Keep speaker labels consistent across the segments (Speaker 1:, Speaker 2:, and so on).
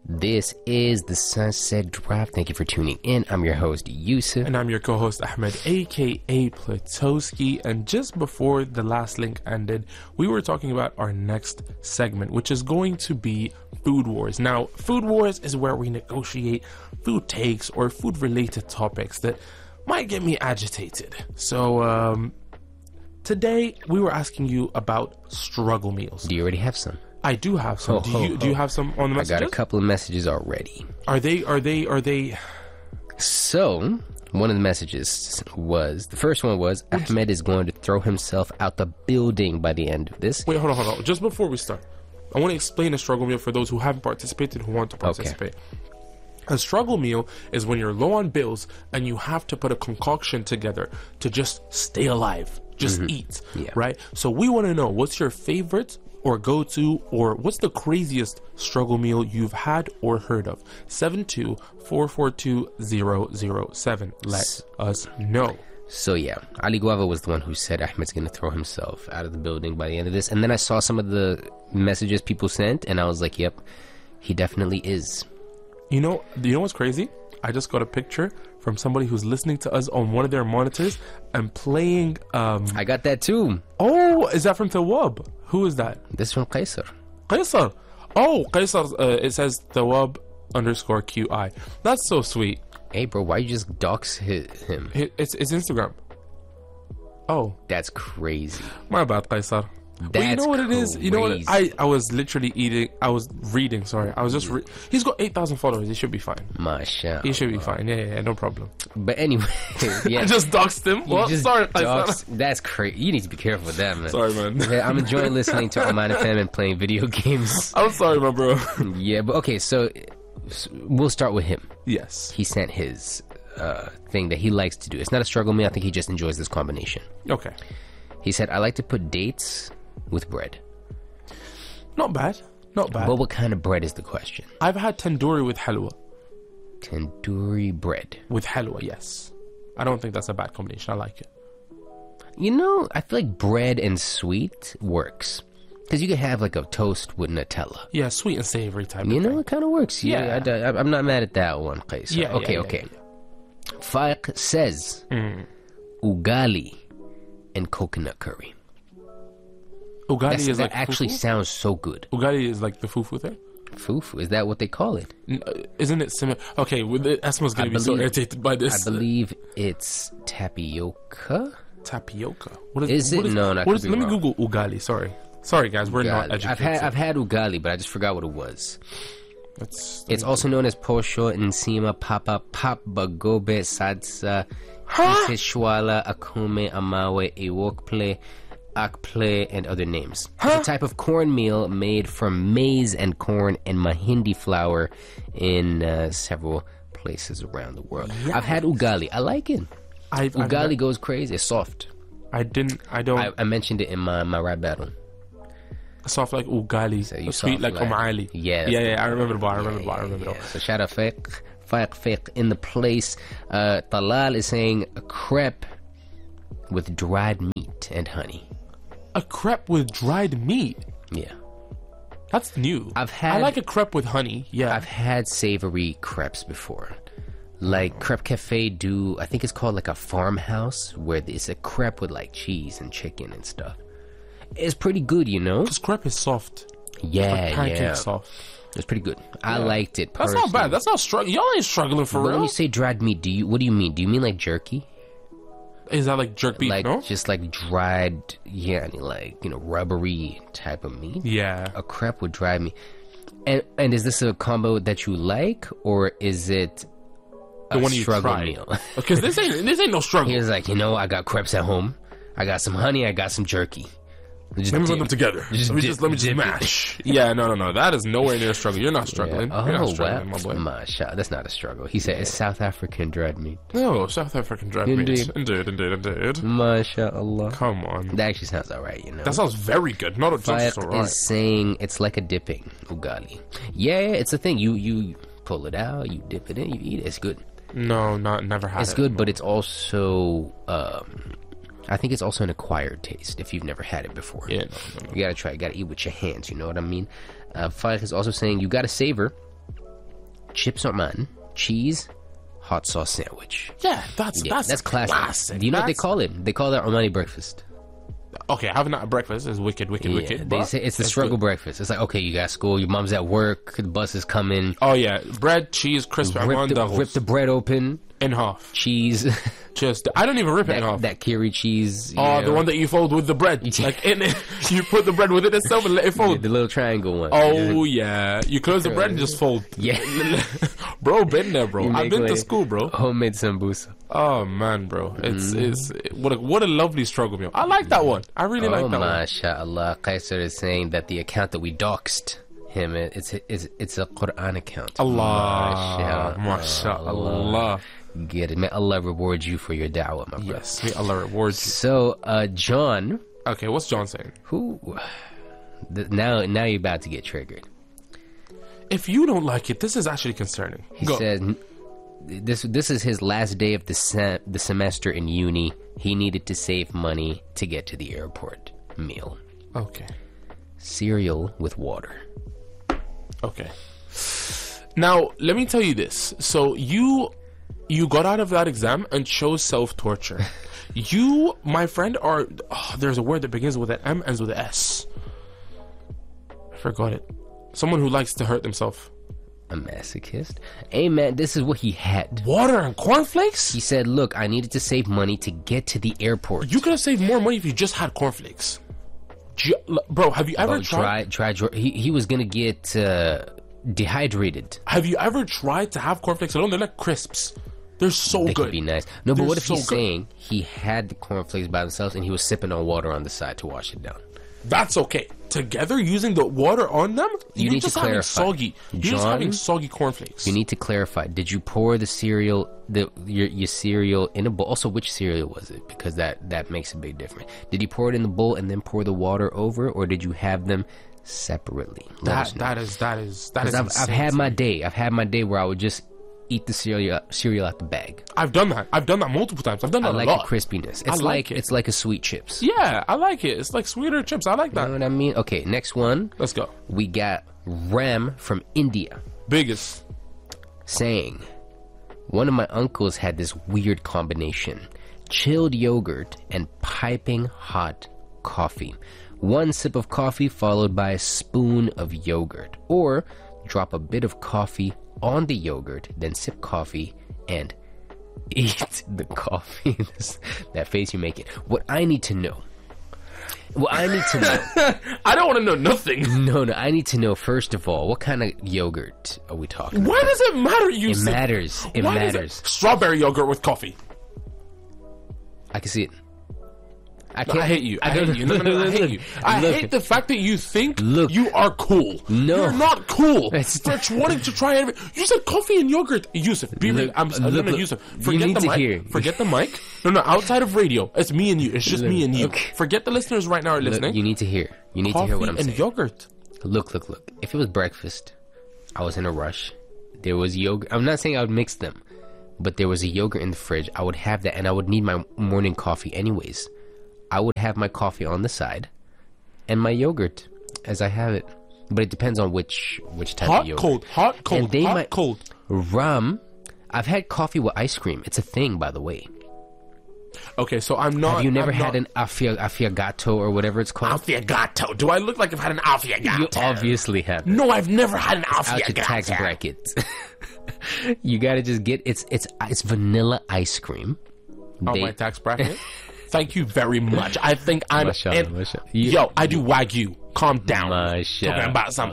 Speaker 1: This is the Sunset Drive. Thank you for tuning in. I'm your host, Yusuf.
Speaker 2: And I'm your co-host, Ahmed, aka Platoski. And just before the last link ended, we were talking about our next segment, which is going to be Food Wars. Now, Food Wars is where we negotiate food takes or food-related topics that might get me agitated. So, today we were asking you about struggle meals.
Speaker 1: Do you already have some?
Speaker 2: I do have some. Do you have some on the messages?
Speaker 1: I got a couple of messages already.
Speaker 2: Are they?
Speaker 1: So, one of the messages was, the first one was, Ahmed is going to throw himself out the building by the end of this.
Speaker 2: Wait, hold on. Just before we start, I want to explain a struggle meal for those who haven't participated, who want to participate. Okay. A struggle meal is when you're low on bills and you have to put a concoction together to just stay alive, just eat, right? So we want to know, what's your favorite or go-to, or what's the craziest struggle meal you've had or heard of? 72442-007. Let us know.
Speaker 1: So yeah, Ali Guava was the one who said Ahmed's gonna throw himself out of the building by the end of this, and then I saw some of the messages people sent, and I was like, yep, he definitely is.
Speaker 2: You know what's crazy? I just got a picture from somebody who's listening to us on one of their monitors and playing.
Speaker 1: I got that too.
Speaker 2: Oh, is that from Thawab? Who is that?
Speaker 1: This is from Qaisar.
Speaker 2: Qaisar. Oh, Qaisar. It says Thawab_QI. That's so sweet.
Speaker 1: Hey, bro, why you just dox him?
Speaker 2: It's Instagram. Oh,
Speaker 1: that's crazy.
Speaker 2: My bad, Qaisar. But you know what it is? You know what? I was literally reading. Sorry, I was just. He's got 8,000 followers. He should be fine.
Speaker 1: Mashallah.
Speaker 2: He should be fine. Yeah, no problem.
Speaker 1: But anyway, yeah.
Speaker 2: I just doxed him. What? Sorry,
Speaker 1: that's crazy. You need to be careful with that, man.
Speaker 2: Sorry, man.
Speaker 1: I'm enjoying listening to Oman FM and playing video games.
Speaker 2: I'm sorry, my bro.
Speaker 1: Yeah, but okay, so we'll start with him.
Speaker 2: Yes.
Speaker 1: He sent his thing that he likes to do. It's not a struggle meal. I think he just enjoys this combination.
Speaker 2: Okay.
Speaker 1: He said, I like to put dates with bread.
Speaker 2: Not bad.
Speaker 1: But what kind of bread is the question?
Speaker 2: I've had tandoori with halwa.
Speaker 1: Tandoori bread
Speaker 2: with halwa, yes. I don't think that's a bad combination. I like it.
Speaker 1: You know, I feel like bread and sweet works. Because you can have like a toast with Nutella.
Speaker 2: Yeah, sweet and savory type of thing.
Speaker 1: You know, it kind of works. Yeah. I'm not mad at that one, Qaisar.
Speaker 2: Yeah,
Speaker 1: okay. Faiq says ugali and coconut curry.
Speaker 2: Ugali is like
Speaker 1: actually
Speaker 2: fufu?
Speaker 1: Sounds so good.
Speaker 2: Ugali is like the fufu thing?
Speaker 1: Fufu? Is that what they call it?
Speaker 2: Isn't it similar? Okay, Asma's going to be so irritated by this.
Speaker 1: I believe it's tapioca?
Speaker 2: Tapioca?
Speaker 1: What is it? No, not
Speaker 2: let me Google ugali. Sorry guys, we're not educated.
Speaker 1: I've had ugali, but I just forgot what it was. It's also known as posho, nsima, papa, bagobe, sadsa, shwala, akume, amawe, iwokple, akple, and other names. It's a type of cornmeal made from maize and corn and mahindi flour in several places around the world. Yes. I've had ugali. I like it. Ugali goes crazy. It's soft.
Speaker 2: I
Speaker 1: mentioned it in my rap battle.
Speaker 2: Soft like ugali, so sweet like umali. Yeah. I remember the bar.
Speaker 1: So shout out Faiq in the place. Talal is saying a crepe with dried meat and honey.
Speaker 2: A crepe with dried meat?
Speaker 1: Yeah.
Speaker 2: That's new. I like a crepe with honey. Yeah.
Speaker 1: I've had savory crepes before. Like Crepe Cafe I think it's called like a farmhouse, where it's a crepe with like cheese and chicken and stuff. It's pretty good, you know?
Speaker 2: Because crepe is soft.
Speaker 1: Yeah,
Speaker 2: pancake soft.
Speaker 1: It's pretty good. I liked it personally.
Speaker 2: That's not bad. That's not struggling. Y'all ain't struggling for real.
Speaker 1: When you say dried meat, what do you mean? Do you mean like jerky?
Speaker 2: Is that like jerk beef, no?
Speaker 1: Just like dried, rubbery type of meat?
Speaker 2: Yeah.
Speaker 1: A crepe with dried meat. And is this a combo that you like, or is it
Speaker 2: the one you
Speaker 1: struggle
Speaker 2: tried?
Speaker 1: Meal?
Speaker 2: Because this ain't no struggle.
Speaker 1: He's like, I got crepes at home. I got some honey. I got some jerky.
Speaker 2: Let me put them together. Let me just mash. Yeah, no. That is nowhere near a struggle. You're not struggling.
Speaker 1: Yeah.
Speaker 2: You're not struggling, my boy.
Speaker 1: Masha, that's not a struggle. He said it's South African dried meat.
Speaker 2: No, South African dried meat. Indeed.
Speaker 1: Masha Allah.
Speaker 2: Come on.
Speaker 1: That actually sounds alright,
Speaker 2: That sounds very good. Not just alright.
Speaker 1: Is saying it's like a dipping ugali. Yeah, it's a thing. You pull it out, you dip it in, you eat it. It's good.
Speaker 2: No, never had it.
Speaker 1: It's good, but it's also I think it's also an acquired taste if you've never had it before.
Speaker 2: Yeah, no.
Speaker 1: You gotta try it. You gotta eat with your hands, you know what I mean? Faiq is also saying you gotta savor chips Oman, cheese, hot sauce sandwich.
Speaker 2: Yeah, that's
Speaker 1: classic. Do you know what they call it? They call that Omani breakfast.
Speaker 2: Okay, having that at breakfast is wicked.
Speaker 1: They say it's the struggle breakfast. It's like, okay, you got school, your mom's at work, the bus is coming.
Speaker 2: Oh yeah, bread, cheese, crisp,
Speaker 1: rip the bread open
Speaker 2: in half.
Speaker 1: Cheese.
Speaker 2: Just I don't even rip it in half.
Speaker 1: That kiri cheese.
Speaker 2: Oh, the one that you fold with the bread. Like in it, you put the bread within itself and let it fold.
Speaker 1: The little triangle one.
Speaker 2: Oh yeah, you close the bread and just fold.
Speaker 1: Yeah,
Speaker 2: bro, been there, bro. I've been to school, bro.
Speaker 1: Homemade sambusa.
Speaker 2: Oh man, bro, it's what a lovely struggle meal. I like that one. I really like that one.
Speaker 1: MashaAllah, Kaiser is saying that the account that we doxed him, it's a Quran account.
Speaker 2: Allah, MashaAllah.
Speaker 1: Get it. May Allah reward you for your da'wah, my brother.
Speaker 2: Yes, may Allah reward you.
Speaker 1: So, John.
Speaker 2: Okay, what's John saying?
Speaker 1: Now you're about to get triggered.
Speaker 2: If you don't like it, this is actually concerning.
Speaker 1: He said this is his last day of the semester in uni. He needed to save money to get to the airport. Meal.
Speaker 2: Okay.
Speaker 1: Cereal with water.
Speaker 2: Okay. Now, let me tell you this. So you got out of that exam and chose self-torture. You, my friend, are... Oh, there's a word that begins with an M, ends with an S. I forgot it. Someone who likes to hurt themselves.
Speaker 1: A masochist? Hey, man, this is what he had.
Speaker 2: Water and cornflakes?
Speaker 1: He said, look, I needed to save money to get to the airport.
Speaker 2: You could have saved more money if you just had cornflakes. Bro, have you ever tried...
Speaker 1: He was going to get dehydrated.
Speaker 2: Have you ever tried to have cornflakes alone? They're like crisps. They're so good.
Speaker 1: They could be nice. No, but what if he's saying he had the cornflakes by themselves and he was sipping on water on the side to wash it down?
Speaker 2: That's okay. Together, using the water on them,
Speaker 1: you need to clarify.
Speaker 2: You're just having soggy cornflakes.
Speaker 1: You need to clarify. Did you pour the cereal, your cereal in a bowl? Also, which cereal was it? Because that makes a big difference. Did you pour it in the bowl and then pour the water over, or did you have them separately?
Speaker 2: That is
Speaker 1: I've had my day. I've had my day where I would just eat the cereal out the bag.
Speaker 2: I've done that multiple times. I've done that a lot.
Speaker 1: I like the crispiness. It's like a sweet chips.
Speaker 2: Yeah, I like it. It's like sweeter chips. I like that.
Speaker 1: You know what I mean? Okay, next one.
Speaker 2: Let's go.
Speaker 1: We got Ram from India.
Speaker 2: Biggest.
Speaker 1: Saying, one of my uncles had this weird combination. Chilled yogurt and piping hot coffee. One sip of coffee followed by a spoon of yogurt. Or drop a bit of coffee on the yogurt, then sip coffee and eat the coffee. That face you make it. What I need to know. I
Speaker 2: don't want to know nothing.
Speaker 1: No, I need to know, first of all, what kind of yogurt are we talking about?
Speaker 2: Why does it matter, Yusuf?
Speaker 1: It matters.
Speaker 2: Strawberry yogurt with coffee.
Speaker 1: I can see it.
Speaker 2: I hate you. I hate you. No, I hate you. I hate the fact that you think you are cool.
Speaker 1: No.
Speaker 2: You're not cool. For wanting to try everything. You said coffee and yogurt. Yusuf, Yusuf. Forget the mic. Forget the mic. No, outside of radio, it's me and you. It's just me and you. Okay. Forget the listeners right now are listening.
Speaker 1: You need to hear. You need to hear what I'm saying.
Speaker 2: Coffee and yogurt.
Speaker 1: Look. If it was breakfast, I was in a rush. There was yogurt. I'm not saying I would mix them, but there was a yogurt in the fridge. I would have that, and I would need my morning coffee anyways. I would have my coffee on the side and my yogurt as I have it. But it depends on which type of yogurt.
Speaker 2: Hot, cold.
Speaker 1: Rum. I've had coffee with ice cream. It's a thing, by the way.
Speaker 2: Okay, so I'm not...
Speaker 1: Have you never had an affiagato or whatever it's called?
Speaker 2: Affiagato. Do I look like I've had an affiagato?
Speaker 1: You obviously have.
Speaker 2: No, I've never had an affiagato.
Speaker 1: Out your tax bracket. You gotta just get... It's vanilla ice cream.
Speaker 2: My tax bracket? Thank you very much. I think I'm...
Speaker 1: Mashallah.
Speaker 2: Yo, I do Wagyu. Calm down.
Speaker 1: Mashallah.
Speaker 2: Talking about some...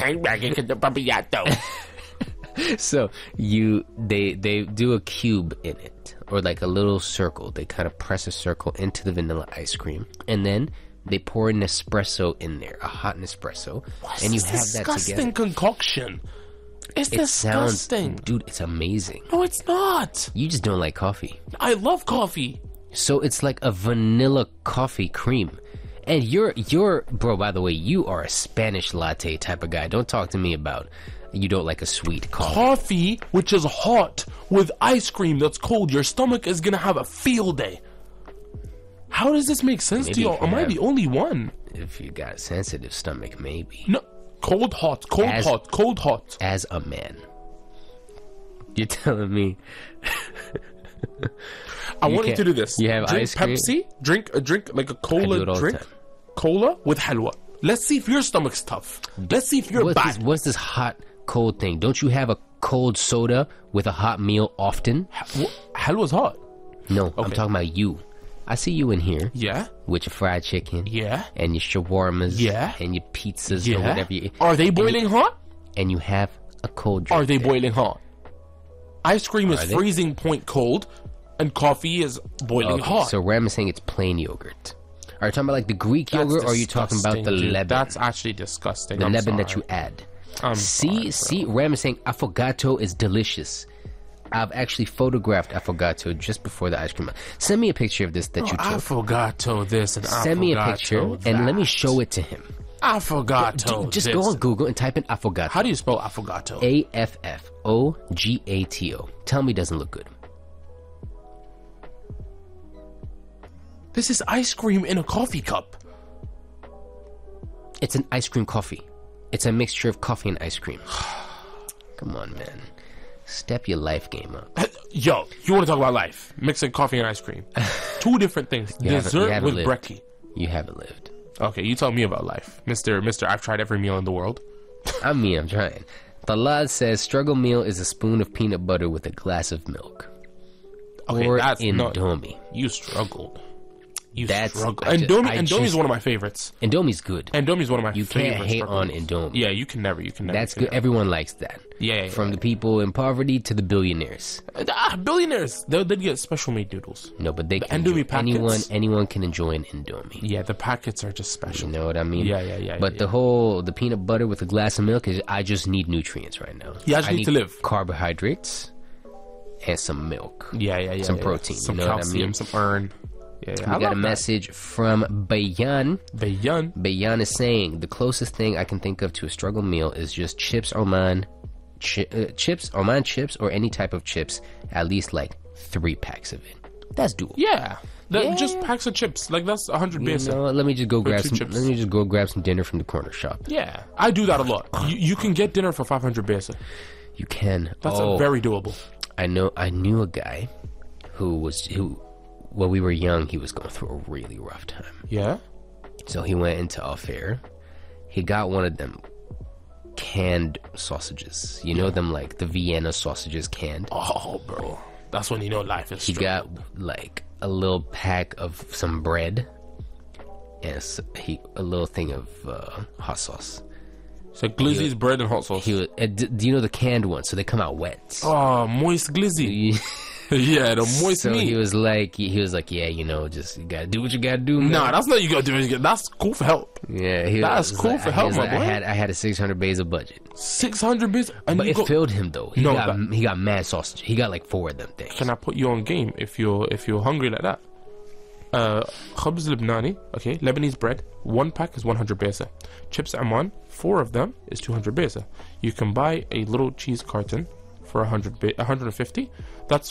Speaker 1: So, they do a cube in it. Or like a little circle. They kind of press a circle into the vanilla ice cream. And then they pour an espresso in there. A hot Nespresso. And you have that together.
Speaker 2: Disgusting concoction. It's disgusting.
Speaker 1: Dude, it's amazing.
Speaker 2: No, it's not.
Speaker 1: You just don't like coffee.
Speaker 2: I love coffee.
Speaker 1: So it's like a vanilla coffee cream. And you're bro, by the way, you are a Spanish latte type of guy. Don't talk to me about you don't like a sweet coffee.
Speaker 2: Coffee, which is hot, with ice cream that's cold, your stomach is gonna have a field day. How does this make sense to you? Am I the only one?
Speaker 1: If you got a sensitive stomach, maybe.
Speaker 2: No, cold, hot.
Speaker 1: As a man. You're telling me.
Speaker 2: I want you to do this.
Speaker 1: You have
Speaker 2: drink
Speaker 1: ice cream?
Speaker 2: Pepsi. Drink like a
Speaker 1: I do
Speaker 2: cola
Speaker 1: it all the
Speaker 2: drink.
Speaker 1: time.
Speaker 2: Cola with halwa. Let's see if your stomach's tough. Let's see if you're bad.
Speaker 1: What's this hot, cold thing? Don't you have a cold soda with a hot meal often?
Speaker 2: Halwa's hot.
Speaker 1: No, I'm talking about you. I see you in here
Speaker 2: Yeah.
Speaker 1: with your fried chicken.
Speaker 2: Yeah.
Speaker 1: And your shawarmas.
Speaker 2: Yeah.
Speaker 1: And your pizzas
Speaker 2: Yeah.
Speaker 1: or whatever you
Speaker 2: Are they boiling hot?
Speaker 1: and you have a cold drink.
Speaker 2: Are they
Speaker 1: there.
Speaker 2: boiling hot? Ice cream is
Speaker 1: Are they?
Speaker 2: freezing point cold, and coffee is boiling
Speaker 1: Okay,
Speaker 2: hot.
Speaker 1: so Ram is saying it's plain yogurt. Are you talking about like the Greek yogurt, or are you talking about the
Speaker 2: disgusting, dude.
Speaker 1: lebanon?
Speaker 2: That's actually disgusting.
Speaker 1: The
Speaker 2: I'm
Speaker 1: lebanon that
Speaker 2: sorry.
Speaker 1: you add.
Speaker 2: sorry,
Speaker 1: See, Ram is saying affogato is delicious. I've actually photographed affogato just before the ice cream. Send me a picture of this that you took.
Speaker 2: Affogato this and
Speaker 1: Send me a
Speaker 2: affogato
Speaker 1: picture
Speaker 2: that.
Speaker 1: and let me show it to him.
Speaker 2: Affogato
Speaker 1: Just
Speaker 2: this.
Speaker 1: go on Google and type in affogato.
Speaker 2: How do you spell affogato?
Speaker 1: AFFOGATO. Tell me it doesn't look good.
Speaker 2: This is ice cream in a coffee cup.
Speaker 1: It's an ice cream coffee. It's a mixture of coffee and ice cream. Come on, man. Step your life game up.
Speaker 2: Yo, you want to talk about life? Mixing coffee and ice cream. Two different things.
Speaker 1: You
Speaker 2: Dessert
Speaker 1: haven't
Speaker 2: with
Speaker 1: lived.
Speaker 2: brekkie.
Speaker 1: You haven't lived.
Speaker 2: Okay, you tell me about life. Mister, I've tried every meal in the world.
Speaker 1: I'm trying. Talad says struggle meal is a spoon of peanut butter with a glass of milk.
Speaker 2: Okay,
Speaker 1: or
Speaker 2: that's not...
Speaker 1: Indomie.
Speaker 2: You struggled.
Speaker 1: That's-
Speaker 2: struggled.
Speaker 1: I ju-
Speaker 2: Indomie,
Speaker 1: I
Speaker 2: Indomie is
Speaker 1: just-
Speaker 2: one of my favorites.
Speaker 1: Indomie's good.
Speaker 2: Indomie's one of my
Speaker 1: You
Speaker 2: favorites.
Speaker 1: can't hate
Speaker 2: struggle
Speaker 1: on
Speaker 2: meals.
Speaker 1: Indomie.
Speaker 2: Yeah, you can never.
Speaker 1: That's good. Everyone likes that.
Speaker 2: Yeah.
Speaker 1: From the people in poverty to the billionaires.
Speaker 2: Billionaires, they'd get special made noodles.
Speaker 1: No, but they can
Speaker 2: Indomie
Speaker 1: enjoy,
Speaker 2: packets?
Speaker 1: anyone can enjoy an Indomie.
Speaker 2: Yeah, the packets are just special.
Speaker 1: You know what I mean?
Speaker 2: Yeah.
Speaker 1: But the peanut butter with a glass of milk is I just need nutrients right now.
Speaker 2: You just
Speaker 1: I
Speaker 2: need to live.
Speaker 1: Carbohydrates and some milk.
Speaker 2: Yeah.
Speaker 1: Some protein,
Speaker 2: Some
Speaker 1: you know what I
Speaker 2: calcium,
Speaker 1: mean?
Speaker 2: some iron. Yeah.
Speaker 1: We got a message from Bayan.
Speaker 2: Bayan.
Speaker 1: Bayan is saying the closest thing I can think of to a struggle meal is just chips Oman chips or any type of chips, at least like 3 packs of it. That's doable.
Speaker 2: Yeah.
Speaker 1: Yeah.
Speaker 2: Just packs of chips. Like that's 100
Speaker 1: You
Speaker 2: basic.
Speaker 1: know what, let me just go grab
Speaker 2: two
Speaker 1: some.
Speaker 2: chips.
Speaker 1: Let me just go grab some dinner from the corner shop.
Speaker 2: Yeah, I do that a lot. You can get dinner for 500 basic.
Speaker 1: You can.
Speaker 2: That's
Speaker 1: Oh,
Speaker 2: very doable.
Speaker 1: I knew a guy who when we were young, he was going through a really rough time.
Speaker 2: Yeah.
Speaker 1: So he went into Al Fair. He got one of them canned sausages. You know them, like the Vienna sausages canned.
Speaker 2: Oh, bro, that's when you know life is.
Speaker 1: He got like a little pack of some bread and a little thing of hot sauce.
Speaker 2: So glizzy's bread and hot sauce.
Speaker 1: He was, do you know the canned ones? So they come out wet.
Speaker 2: Oh, moist glizzy. Yeah, the moist
Speaker 1: So
Speaker 2: meat.
Speaker 1: he was like, yeah, you know, just you gotta do what you gotta do, man.
Speaker 2: Nah, that's not you gotta do. That's cool for help.
Speaker 1: Yeah,
Speaker 2: That's
Speaker 1: was
Speaker 2: cool
Speaker 1: like-
Speaker 2: for
Speaker 1: he
Speaker 2: help,
Speaker 1: was
Speaker 2: my
Speaker 1: like,
Speaker 2: boy.
Speaker 1: I had a 600 basil budget,
Speaker 2: 600 bits. And
Speaker 1: but
Speaker 2: you
Speaker 1: it
Speaker 2: go,
Speaker 1: filled him though. He
Speaker 2: No,
Speaker 1: got mad sausage. He got like 4 of them things.
Speaker 2: can I put you on game if you're hungry like that? Khubz Lebanani, okay, Lebanese bread. 1 pack is 100 paisa. Chips Amman, 4 of them is 200 paisa. You can buy a little cheese carton for 150. That's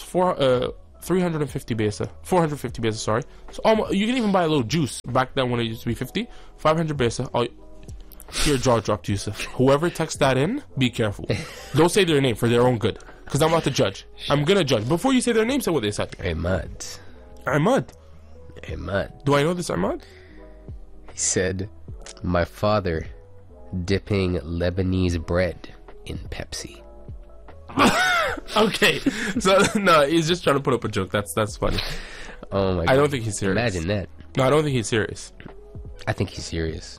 Speaker 2: 350 paisa. 450 paisa, sorry. So you can even buy a little juice. Back then when it used to be 50, 500 paisa. Your jaw dropped, Yusuf. Whoever texts that in, be careful. Don't say their name for their own good, because I'm about to judge. I'm gonna judge. Before you say their name, say what they said.
Speaker 1: Ahmad.
Speaker 2: Ahmad. Do I know this Ahmad?
Speaker 1: He said, my father dipping Lebanese bread in Pepsi.
Speaker 2: Okay, so no, he's just trying to put up a joke. That's funny.
Speaker 1: Oh my god.
Speaker 2: I don't think he's serious.
Speaker 1: Imagine that.
Speaker 2: No, I don't think he's serious.
Speaker 1: I think he's serious.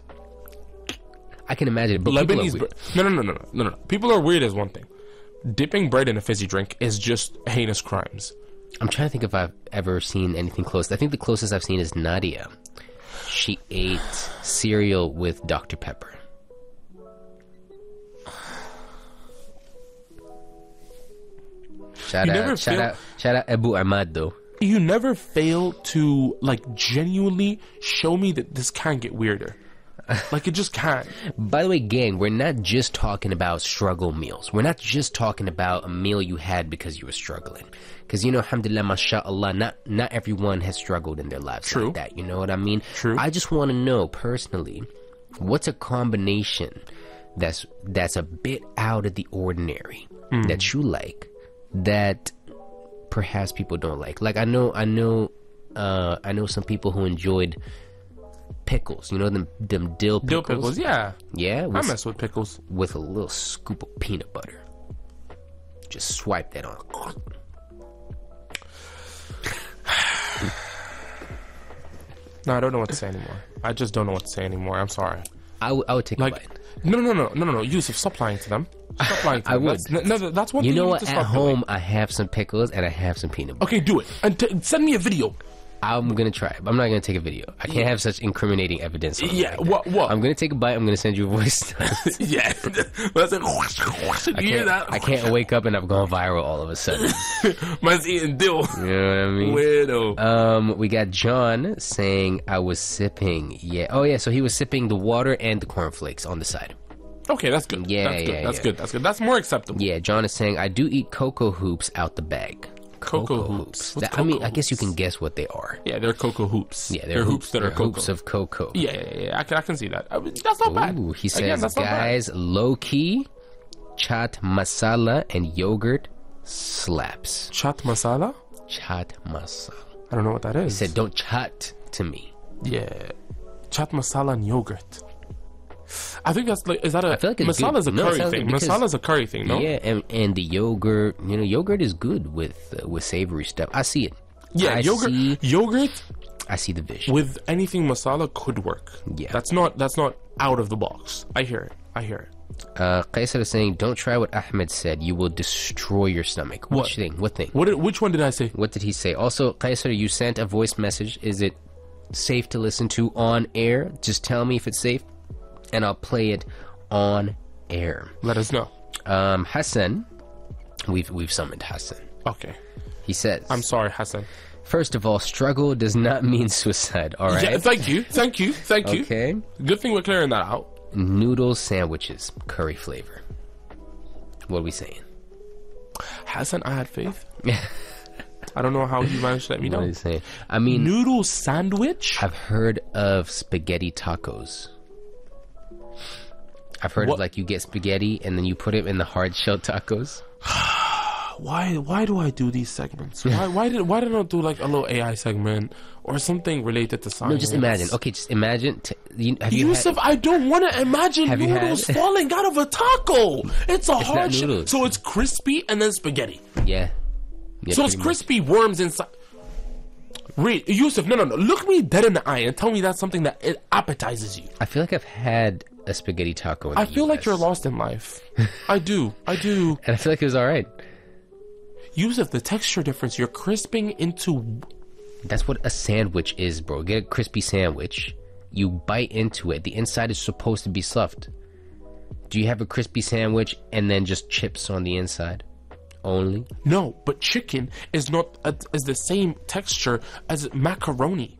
Speaker 1: I can imagine it, but people are
Speaker 2: Lebanese
Speaker 1: weird.
Speaker 2: bread. No. People are weird is one thing. Dipping bread in a fizzy drink is just heinous crimes.
Speaker 1: I'm trying to think if I've ever seen anything close. I think the closest I've seen is Nadia. She ate cereal with Dr. Pepper. Shout out Abu Ahmad though.
Speaker 2: You never fail to like genuinely show me that this can get weirder. Like it just can't.
Speaker 1: By the way, gang, we're not just talking about struggle meals. We're not just talking about a meal you had because you were struggling. Because, you know, alhamdulillah, mashallah, not everyone has struggled in their lives
Speaker 2: True.
Speaker 1: like that. You know what I mean?
Speaker 2: True.
Speaker 1: I just want to know, personally, what's a combination that's a bit out of the ordinary that you like, that perhaps people don't like. Like I know some people who enjoyed pickles. You know them dill pickles.
Speaker 2: Dill pickles, yeah.
Speaker 1: Yeah,
Speaker 2: I mess with pickles
Speaker 1: with a little scoop of peanut butter. Just swipe that on.
Speaker 2: No, I don't know what to say anymore. I just don't know what to say anymore. I'm sorry.
Speaker 1: I would take a bite.
Speaker 2: No. Yusuf, stop lying to them. Stop lying to them.
Speaker 1: would.
Speaker 2: That's one
Speaker 1: You
Speaker 2: thing
Speaker 1: know
Speaker 2: you
Speaker 1: what?
Speaker 2: need to
Speaker 1: At
Speaker 2: stop
Speaker 1: home,
Speaker 2: doing.
Speaker 1: I have some pickles and I have some peanut butter.
Speaker 2: Okay, do it. And send me a video.
Speaker 1: I'm gonna try it. I'm not gonna take a video. I can't have such incriminating evidence.
Speaker 2: Yeah,
Speaker 1: like
Speaker 2: what?
Speaker 1: I'm gonna take a bite. I'm gonna send you a voice.
Speaker 2: Yeah. That's like, you hear that?
Speaker 1: I can't wake up and I've gone viral all of a sudden.
Speaker 2: Man's eating dill.
Speaker 1: You know what I mean?
Speaker 2: Weirdo.
Speaker 1: We got John saying I was sipping. Yeah. Oh yeah. So he was sipping the water and the cornflakes on the side.
Speaker 2: Okay, that's good.
Speaker 1: Yeah,
Speaker 2: that's good.
Speaker 1: yeah,
Speaker 2: That's
Speaker 1: yeah.
Speaker 2: good. That's good. That's more acceptable.
Speaker 1: Yeah. John is saying I do eat cocoa hoops out the bag.
Speaker 2: Cocoa hoops. What's
Speaker 1: I mean,
Speaker 2: cocoa
Speaker 1: I guess you
Speaker 2: hoops?
Speaker 1: can guess what they are.
Speaker 2: Yeah, they're cocoa hoops.
Speaker 1: Yeah,
Speaker 2: they're hoops that are cocoa.
Speaker 1: hoops of cocoa.
Speaker 2: Yeah. I can see that. I mean, that's not bad.
Speaker 1: Ooh, he
Speaker 2: Again,
Speaker 1: says,
Speaker 2: that's not bad.
Speaker 1: guys, low key, chaat masala and yogurt slaps.
Speaker 2: Chaat masala?
Speaker 1: Chaat masala.
Speaker 2: I don't know what that is.
Speaker 1: He said, don't chat to me.
Speaker 2: Yeah. Chaat masala and yogurt. I think that's like, is that a,
Speaker 1: I feel like it's
Speaker 2: masala is a
Speaker 1: good. No, it
Speaker 2: curry
Speaker 1: sounds
Speaker 2: thing.
Speaker 1: good because-
Speaker 2: Masala is a curry thing, no?
Speaker 1: Yeah, and the yogurt, yogurt is good with savory stuff. I see it.
Speaker 2: Yeah,
Speaker 1: I
Speaker 2: yogurt
Speaker 1: see the vision.
Speaker 2: with anything masala could work.
Speaker 1: Yeah.
Speaker 2: That's not out of the box. I hear it.
Speaker 1: Qaisar is saying, don't try what Ahmed said. You will destroy your stomach.
Speaker 2: What?
Speaker 1: Which thing? What thing?
Speaker 2: Which one did I say?
Speaker 1: What did he say? Also, Qaisar, you sent a voice message. Is it safe to listen to on air? Just tell me if it's safe, and I'll play it on air.
Speaker 2: Let us know.
Speaker 1: Hassan, we've summoned Hassan.
Speaker 2: Okay.
Speaker 1: He says,
Speaker 2: I'm sorry, Hassan.
Speaker 1: first of all, struggle does not mean suicide, all right?
Speaker 2: Yeah, thank you.
Speaker 1: Okay.
Speaker 2: Good thing we're clearing that out.
Speaker 1: Noodle sandwiches, curry flavor. What are we saying?
Speaker 2: Hassan, I had faith. I don't know how you managed to let me
Speaker 1: What are
Speaker 2: know.
Speaker 1: you saying? I mean,
Speaker 2: Noodle sandwich?
Speaker 1: I've heard of spaghetti tacos. I've heard of
Speaker 2: What?
Speaker 1: like you get spaghetti and then you put it in the hard shell tacos.
Speaker 2: Why do I do these segments? Why did I not do like a little AI segment or something related to science?
Speaker 1: No, just imagine. Okay, just imagine.
Speaker 2: Yusuf, I don't want to imagine
Speaker 1: Have you
Speaker 2: noodles
Speaker 1: had-
Speaker 2: falling out of a taco. It's a
Speaker 1: not
Speaker 2: hard shell.
Speaker 1: noodles.
Speaker 2: So it's crispy and then spaghetti.
Speaker 1: Yeah.
Speaker 2: So it's
Speaker 1: pretty much.
Speaker 2: crispy worms inside. Read, Yusuf, no. Look me dead in the eye and tell me that's something that it appetizes you.
Speaker 1: I feel like I've had a spaghetti taco in
Speaker 2: I
Speaker 1: the
Speaker 2: feel like
Speaker 1: US.
Speaker 2: you're lost in life. I do.
Speaker 1: And I feel like it was alright.
Speaker 2: Yusuf, the texture difference, you're crisping into...
Speaker 1: That's what a sandwich is, bro. Get a crispy sandwich. You bite into it. The inside is supposed to be soft. Do you have a crispy sandwich and then just chips on the inside? Only?
Speaker 2: No, but chicken is not is the same texture as macaroni.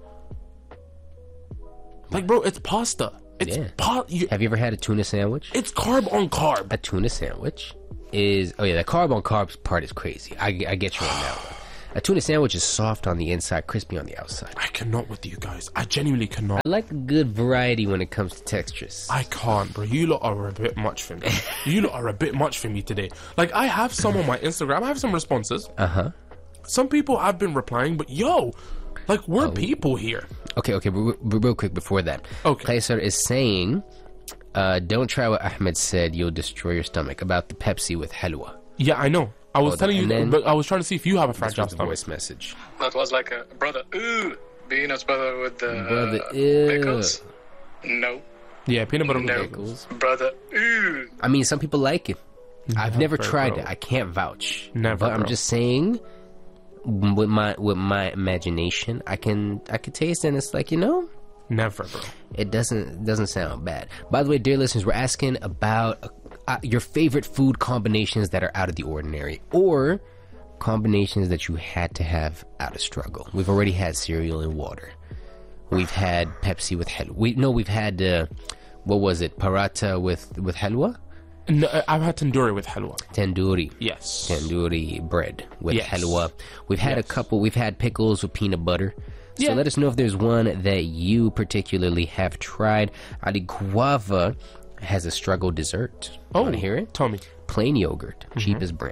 Speaker 2: Like, bro, it's pasta. It's
Speaker 1: Yeah. Have you ever had a tuna sandwich?
Speaker 2: It's carb on carb.
Speaker 1: A tuna sandwich is... Oh, yeah, the carb on carbs part is crazy. I get you on that one. A tuna sandwich is soft on the inside, crispy on the outside.
Speaker 2: I cannot with you guys. I genuinely cannot.
Speaker 1: I like a good variety when it comes to textures.
Speaker 2: I can't, bro. You lot are a bit much for me. You lot are a bit much for me today. Like, I have some on my Instagram. I have some responses.
Speaker 1: Uh-huh.
Speaker 2: Some people have been replying, but yo, like, we're people here.
Speaker 1: Okay, but real quick before that.
Speaker 2: Okay.
Speaker 1: Qaisar is saying, don't try what Ahmed said, you'll destroy your stomach, about the Pepsi with halwa.
Speaker 2: Yeah, I know. I was telling you,
Speaker 1: and then-
Speaker 2: but I was trying to see if you have a
Speaker 1: That's
Speaker 2: fragile
Speaker 1: the
Speaker 2: stomach.
Speaker 1: voice message.
Speaker 3: That was like a brother. Ooh, peanuts butter with the
Speaker 1: Brother, ew.
Speaker 3: pickles. No,
Speaker 2: Yeah, peanut butter
Speaker 3: no,
Speaker 2: with pickles.
Speaker 3: brother. Ooh.
Speaker 1: I mean, some people like it. I've never tried
Speaker 2: bro.
Speaker 1: it. I can't vouch.
Speaker 2: Never,
Speaker 1: But I'm
Speaker 2: bro.
Speaker 1: just saying, with my imagination, I can taste it and it's like,
Speaker 2: Never, bro.
Speaker 1: it doesn't sound bad. By the way, dear listeners, we're asking about your favorite food combinations that are out of the ordinary, or combinations that you had to have out of struggle. We've already had cereal and water. We've had Pepsi with halwa. We've had what was it? Paratha with halwa?
Speaker 2: No, I've had tandoori with halwa.
Speaker 1: Tandoori.
Speaker 2: Yes.
Speaker 1: Tandoori bread with
Speaker 2: Yes.
Speaker 1: halwa. We've had a couple. We've had pickles with peanut butter. So
Speaker 2: Yeah.
Speaker 1: let us know if there's one that you particularly have tried. Ali Guava has a struggle dessert.
Speaker 2: Oh,
Speaker 1: Want to hear it?
Speaker 2: Tell me.
Speaker 1: Plain yogurt, cheapest brand.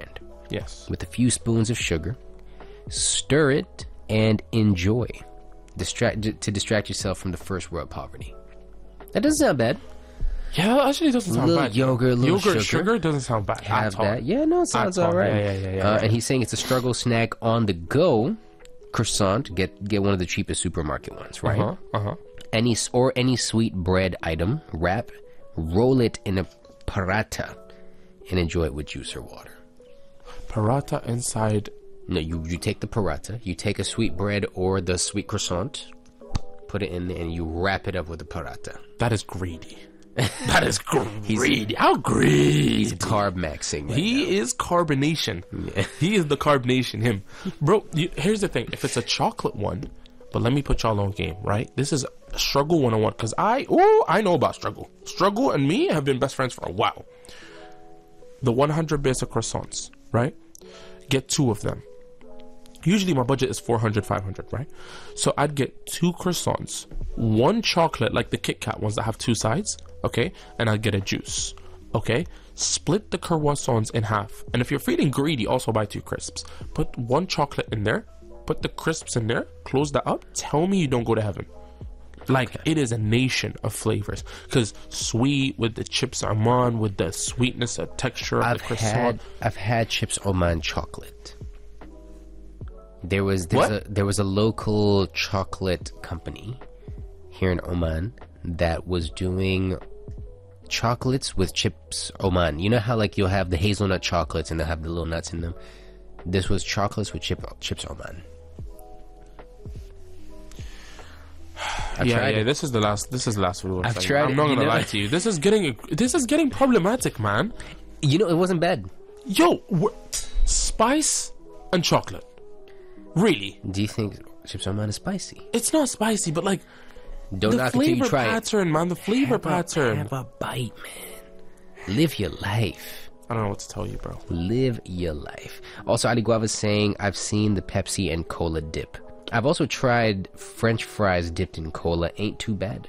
Speaker 2: Yes.
Speaker 1: with a few spoons of sugar. Stir it and enjoy. To distract yourself from the first world poverty. That doesn't sound bad.
Speaker 2: Yeah, that actually doesn't sound
Speaker 1: Little
Speaker 2: bad.
Speaker 1: yogurt, little
Speaker 2: Yogurt,
Speaker 1: sugar.
Speaker 2: doesn't sound bad
Speaker 1: Have
Speaker 2: at all.
Speaker 1: that. Yeah, no, it sounds
Speaker 2: At all.
Speaker 1: all right.
Speaker 2: Yeah.
Speaker 1: And he's saying it's a struggle snack on the go. Croissant. Get one of the cheapest supermarket ones, right? Any sweet bread item. Wrap. Roll it in a paratha and enjoy it with juice or water.
Speaker 2: Paratha inside.
Speaker 1: No, you take the paratha, you take a sweet bread or the sweet croissant, put it in there, and you wrap it up with the paratha.
Speaker 2: That is greedy. That is greedy. How greedy?
Speaker 1: He's carb maxing. Right
Speaker 2: He is carbonation. He is the carbonation. Him, bro. Here's the thing: if it's a chocolate one, but let me put y'all on game, right? This is struggle 101 because I know about struggle. Struggle and me have been best friends for a while. The 100 basic croissants, right? Get 2 of them. Usually my budget is 400, 500, right? So I'd get 2 croissants, 1 chocolate, like the Kit Kat ones that have 2 sides, okay? And I'd get a juice, okay? Split the croissants in half. And if you're feeling greedy, also buy 2 crisps. Put 1 chocolate in there, put the crisps in there, close that up. Tell me you don't go to heaven. Like, it is a nation of flavors. Because sweet with the chips Oman, with the sweetness and texture of the croissant.
Speaker 1: I've had chips Oman chocolate. There was a local chocolate company here in Oman that was doing chocolates with chips Oman. You know how like you'll have the hazelnut chocolates and they'll have the little nuts in them. This was chocolates with chips Oman.
Speaker 2: Yeah. This is the last food.
Speaker 1: I've tried.
Speaker 2: I'm not gonna lie to you. This is getting problematic, man.
Speaker 1: You know, it wasn't bad.
Speaker 2: Yo, spice and chocolate. Really?
Speaker 1: Do you think chips Oman is spicy?
Speaker 2: It's not spicy, but like
Speaker 1: Don't
Speaker 2: the
Speaker 1: knock it till you
Speaker 2: flavor
Speaker 1: try it.
Speaker 2: pattern, man. The flavor pattern.
Speaker 1: Have a bite, man. Live your life.
Speaker 2: I don't know what to tell you, bro.
Speaker 1: Live your life. Also, Ali Guava's saying, I've seen the Pepsi and cola dip. I've also tried French fries dipped in cola. Ain't too bad.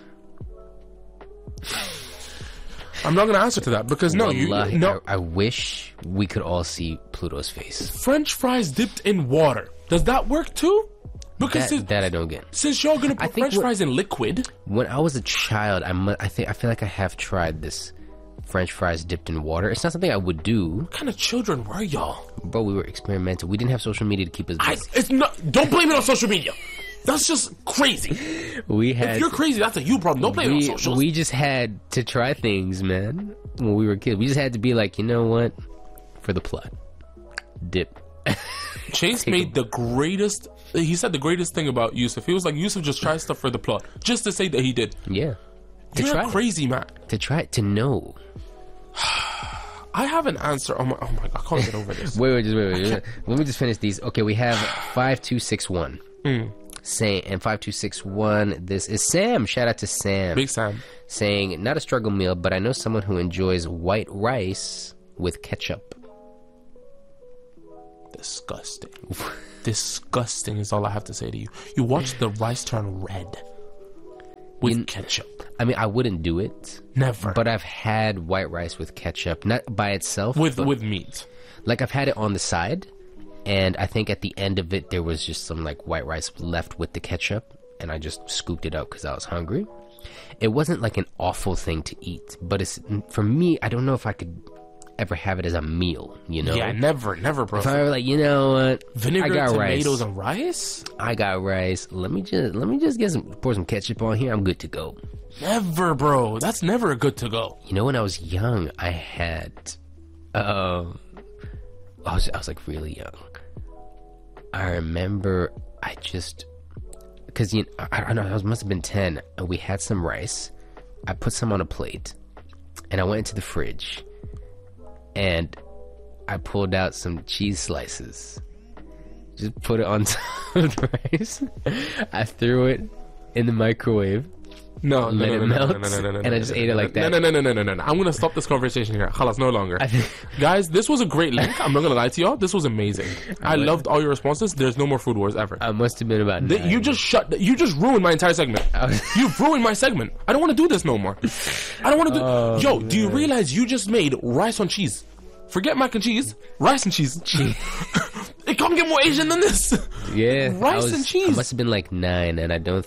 Speaker 2: I'm not gonna answer to that because
Speaker 1: Wallahi,
Speaker 2: no.
Speaker 1: I wish we could all see Pluto's face.
Speaker 2: French fries dipped in water. Does that work too? Because
Speaker 1: That I don't get.
Speaker 2: Since y'all gonna put French fries in liquid.
Speaker 1: When I was a child, I feel like I have tried this French fries dipped in water. It's not something I would do.
Speaker 2: What kind of children were y'all?
Speaker 1: Bro, we were experimental. We didn't have social media to keep us busy.
Speaker 2: It's not. Don't blame it on social media. That's just crazy. If you're crazy, that's a you problem. Don't blame it on social.
Speaker 1: We just had to try things, man. When we were kids, we just had to be like, you know what? For the plot, dip.
Speaker 2: Chase made the greatest. He said the greatest thing about Yusuf. He was like, Yusuf just tried stuff for the plot, just to say that he did.
Speaker 1: Yeah.
Speaker 2: You're a crazy man.
Speaker 1: To try it, to know.
Speaker 2: I have an answer. Oh my! I can't get over this.
Speaker 1: Wait. Let me just finish these. Okay, we have 5261. Saying, and 5261, this is Sam. Shout out to Sam.
Speaker 2: Big Sam.
Speaker 1: Saying, not a struggle meal, but I know someone who enjoys white rice with ketchup.
Speaker 2: Disgusting. Disgusting is all I have to say to you. You watch the rice turn red with ketchup.
Speaker 1: I mean, I wouldn't do it.
Speaker 2: Never.
Speaker 1: But I've had white rice with ketchup, not by itself.
Speaker 2: With meat.
Speaker 1: Like, I've had it on the side, and I think at the end of it, there was just some, like, white rice left with the ketchup, and I just scooped it up because I was hungry. It wasn't, like, an awful thing to eat, but it's, for me, I don't know if I could ever have it as a meal, you know?
Speaker 2: Yeah, never, bro.
Speaker 1: If I were like, you know what?
Speaker 2: Vinegar,
Speaker 1: I got
Speaker 2: tomatoes,
Speaker 1: rice.
Speaker 2: and rice?
Speaker 1: I got rice. Let me just pour some ketchup on here. I'm good to go.
Speaker 2: Never, bro. That's never good to go.
Speaker 1: You know, when I was young, I had, I was like really young. I remember because I don't know, I must have been 10, and we had some rice. I put some on a plate, and I went into the fridge, and I pulled out some cheese slices. Just put it on top of the rice. I threw it in the microwave. And I just ate it like that.
Speaker 2: No. I'm gonna stop this conversation here. Khalas, no longer. Guys, this was a great link. I'm not gonna lie to y'all. This was amazing. I loved all your responses. There's no more food wars ever.
Speaker 1: I must have been about 9.
Speaker 2: You just ruined my entire segment. You've ruined my segment. I don't want to do this no more. I don't want to do. Do you realize you just made rice on cheese? Forget mac and cheese. Rice and cheese. It can't get more Asian than this.
Speaker 1: Yeah.
Speaker 2: Rice and cheese.
Speaker 1: I must have been like 9, and I don't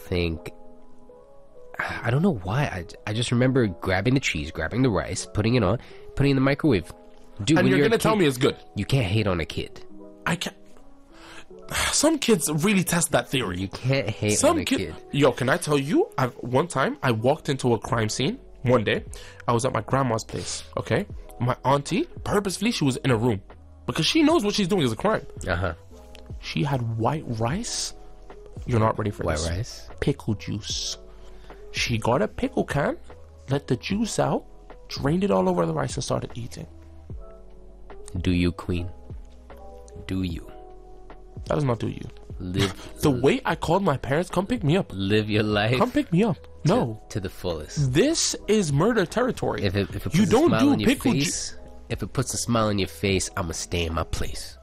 Speaker 1: know why. I just remember grabbing the cheese, grabbing the rice, putting it on, putting it in the microwave. Dude,
Speaker 2: And
Speaker 1: when
Speaker 2: you're
Speaker 1: you're
Speaker 2: gonna
Speaker 1: a
Speaker 2: tell
Speaker 1: kid,
Speaker 2: me it's good.
Speaker 1: you can't hate on a kid.
Speaker 2: I can't. Some kids really test that theory.
Speaker 1: You can't hate
Speaker 2: Some
Speaker 1: on a kid.
Speaker 2: Yo, can I tell you? One time I walked into a crime scene. One day, I was at my grandma's place. Okay, my auntie purposefully she was in a room because she knows what she's doing is a crime. She had white rice. You're not ready for
Speaker 1: White
Speaker 2: this.
Speaker 1: rice?
Speaker 2: Pickle juice. She got a pickle can, let the juice out, drained it all over the rice, and started eating.
Speaker 1: Do you, queen? Do you?
Speaker 2: That does not do you.
Speaker 1: Live
Speaker 2: The way I called my parents, come pick me up.
Speaker 1: live your life
Speaker 2: Come pick me up. No.
Speaker 1: to the fullest.
Speaker 2: This is murder territory.
Speaker 1: If it puts
Speaker 2: You
Speaker 1: a
Speaker 2: don't
Speaker 1: smile
Speaker 2: do
Speaker 1: on your
Speaker 2: pickle
Speaker 1: face, if it puts a smile on your face, I'ma stay in my place.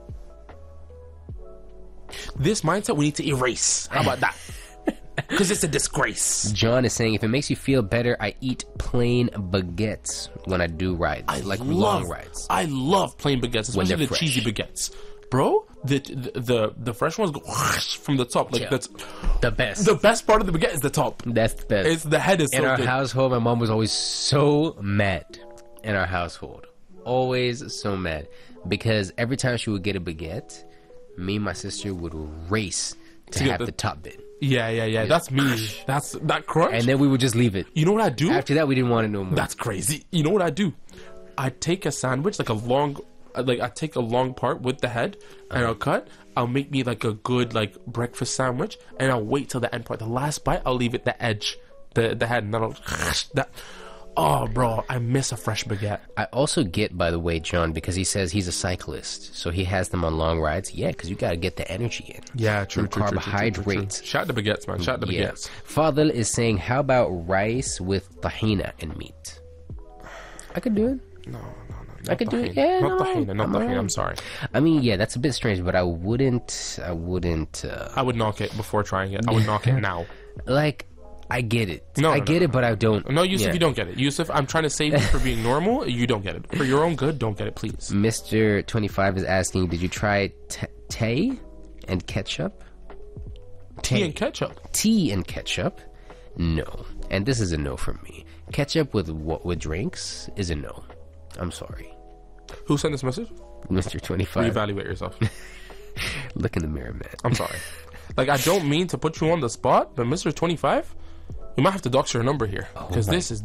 Speaker 2: This mindset we need to erase. How about that? Because it's a disgrace.
Speaker 1: John is saying, if it makes you feel better, I eat plain baguettes when I do rides, long rides.
Speaker 2: I love plain baguettes,
Speaker 1: When
Speaker 2: especially
Speaker 1: they're
Speaker 2: the cheesy baguettes. Bro, the fresh ones go from the top. Like
Speaker 1: Yeah.
Speaker 2: that's
Speaker 1: The best.
Speaker 2: the best part of the baguette is the top.
Speaker 1: That's the best.
Speaker 2: It's the head is
Speaker 1: In
Speaker 2: so
Speaker 1: our
Speaker 2: good.
Speaker 1: household, my mom was always so mad. In our household, always so mad because every time she would get a baguette, me and my sister would race to
Speaker 2: get
Speaker 1: have
Speaker 2: the-
Speaker 1: the top bit,
Speaker 2: Yeah. That's me. That's that crunch.
Speaker 1: and then we would just leave it.
Speaker 2: You know what I do?
Speaker 1: After that, we didn't want it no more.
Speaker 2: That's crazy. You know what I do? I take a sandwich, like I take a long part with the head, and I'll cut. I'll make me like a good like breakfast sandwich, and I'll wait till the end part. The last bite, I'll leave it the edge, the head, and then I'll that. Oh, bro, I miss a fresh baguette.
Speaker 1: I also get, by the way, John, because he says he's a cyclist, so he has them on long rides. Yeah, because you gotta get the energy in.
Speaker 2: Yeah, true.
Speaker 1: The carbohydrates.
Speaker 2: Shout out the baguettes, man. Shout out the
Speaker 1: Yeah.
Speaker 2: baguettes.
Speaker 1: Fadil is saying, how about rice with tahina and meat? I could do it.
Speaker 2: No.
Speaker 1: I could do it.
Speaker 2: tahini.
Speaker 1: Yeah,
Speaker 2: Not
Speaker 1: no,
Speaker 2: tahini. Not
Speaker 1: I'm
Speaker 2: tahini.
Speaker 1: alright.
Speaker 2: I'm sorry.
Speaker 1: I mean, yeah, that's a bit strange, but I wouldn't.
Speaker 2: I would knock it before trying it. I would knock it now.
Speaker 1: Like, I get it.
Speaker 2: No,
Speaker 1: I
Speaker 2: no,
Speaker 1: get
Speaker 2: no,
Speaker 1: it, but I don't.
Speaker 2: No, Yusuf,
Speaker 1: yeah.
Speaker 2: you don't get it. Yusuf, I'm trying to save you for being normal. You don't get it. For your own good, don't get it, please.
Speaker 1: Mr. 25 is asking, did you try tea and ketchup?
Speaker 2: Tea and ketchup.
Speaker 1: Tea and ketchup? No. And this is a no from me. Ketchup with drinks is a no. I'm sorry.
Speaker 2: Who sent this message?
Speaker 1: Mr. 25.
Speaker 2: Reevaluate yourself.
Speaker 1: Look in the mirror, man.
Speaker 2: I'm sorry. Like, I don't mean to put you on the spot, but Mr. 25, you might have to dox your number here. Because this is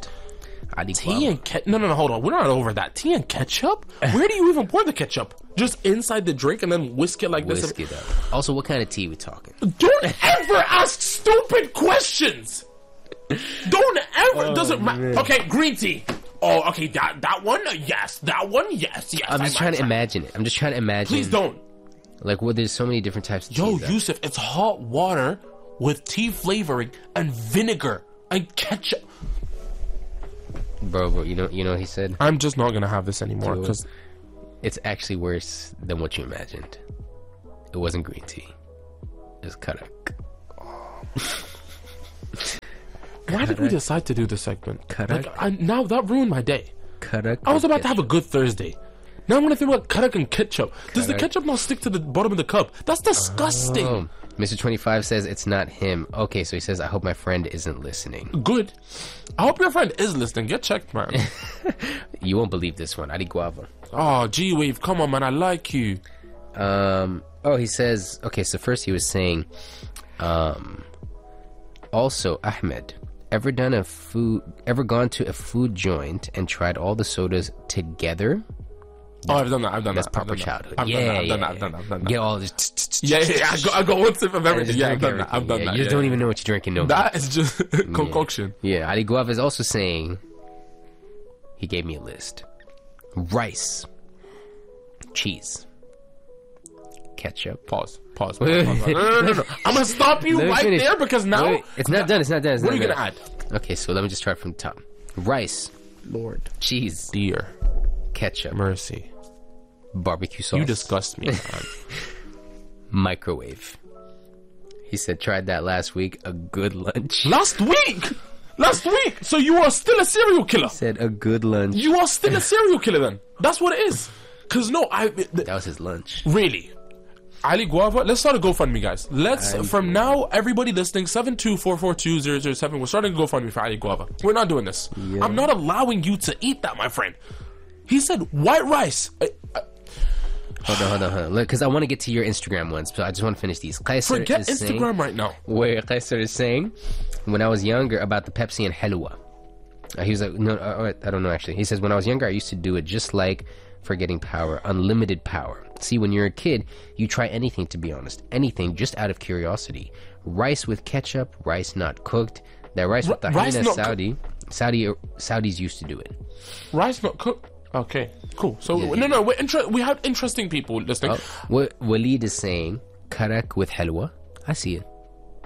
Speaker 2: tea and ketchup. No, hold on. We're not over that. Tea and ketchup? Where do you even pour the ketchup? Just inside the drink and then whisk it like
Speaker 1: Whisk
Speaker 2: this?
Speaker 1: it up. Also, what kind of tea we talking?
Speaker 2: Don't ever ask stupid questions. Don't ever. Doesn't matter. Okay, green tea. Oh, okay. That one. Yes. That one. Yes.
Speaker 1: I'm just trying to imagine it. I'm just trying to imagine.
Speaker 2: Please don't.
Speaker 1: Like, well, there's so many different types of
Speaker 2: Yo,
Speaker 1: tea.
Speaker 2: Yusuf, it's hot water with tea flavoring and vinegar and ketchup.
Speaker 1: Bro, you know what he said?
Speaker 2: I'm just not gonna have this anymore
Speaker 1: Dude.
Speaker 2: because
Speaker 1: It's actually worse than what you imagined. It wasn't green tea. It was karak.
Speaker 2: why did we decide to do this segment?
Speaker 1: Karak?
Speaker 2: Like, now that ruined my day.
Speaker 1: Karak.
Speaker 2: I was about to have a good Thursday. Now I'm gonna think about karak and ketchup. Does the
Speaker 1: Karak.
Speaker 2: ketchup not stick to the bottom of the cup? That's disgusting.
Speaker 1: Oh, Mr. 25 says it's not him. Okay, so he says, I hope my friend isn't listening.
Speaker 2: Good. I hope your friend is listening. Get checked, man.
Speaker 1: You won't believe this one. Adi Guava.
Speaker 2: Oh, G-Wave, come on, man. I like you.
Speaker 1: He says, okay, so first he was saying, also, Ahmed, ever gone to a food joint and tried all the sodas together?
Speaker 2: Oh, I've done that.
Speaker 1: That's proper childhood.
Speaker 2: I've done that.
Speaker 1: Get all this.
Speaker 2: Yeah. I got one sip of everything. Yeah, I've done that. I've done that.
Speaker 1: You just don't even know what you're drinking, no.
Speaker 2: That is just concoction.
Speaker 1: Yeah, Ali Guava is also saying, he gave me a list. Rice. Cheese. Ketchup.
Speaker 2: Pause. No. I'm gonna stop you
Speaker 1: Let me
Speaker 2: right
Speaker 1: finish.
Speaker 2: there because now.
Speaker 1: Wait, it's not done.
Speaker 2: What are you gonna
Speaker 1: add? Okay, so let me just start from the top. Rice.
Speaker 2: Lord,
Speaker 1: Cheese.
Speaker 2: dear,
Speaker 1: Ketchup.
Speaker 2: mercy,
Speaker 1: Barbecue sauce.
Speaker 2: you disgust me, man.
Speaker 1: Microwave. He said, tried that last week. A good lunch.
Speaker 2: Last week. Last week. So you are still a serial killer.
Speaker 1: Said a good lunch.
Speaker 2: You are still a serial killer then. That's what it is. Because no,
Speaker 1: That was his lunch.
Speaker 2: really. Ali Guava, let's start a GoFundMe, guys. From now, everybody listening, 724420007, we're starting a GoFundMe for Ali Guava. We're not doing this.
Speaker 1: Yeah.
Speaker 2: I'm not allowing you to eat that, my friend. He said white rice.
Speaker 1: Hold on. Look, because I want to get to your Instagram ones, but I just want to finish these. Kaiser
Speaker 2: Forget
Speaker 1: is
Speaker 2: Instagram
Speaker 1: saying,
Speaker 2: right now.
Speaker 1: where Kaiser is saying, when I was younger, about the Pepsi and Helwa. He was like, no, I don't know actually. He says, when I was younger, I used to do it just like for getting power, unlimited power. See, when you're a kid, you try anything, to be honest. Anything, just out of curiosity. Rice with ketchup, rice not cooked. That rice with
Speaker 2: Rice
Speaker 1: tahina,
Speaker 2: not
Speaker 1: Saudis used to do it.
Speaker 2: Rice not cooked. Okay, cool. So we have interesting people listening.
Speaker 1: Oh, what Waleed is saying, karak with halwa. I see it.